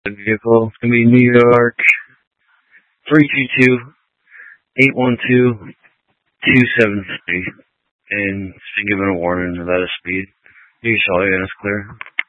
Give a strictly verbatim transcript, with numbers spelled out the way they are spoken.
The vehicle. It's going to be New York three two two, eight one two, two seven three. And it's been given a warning about a speed. You saw it and it's clear.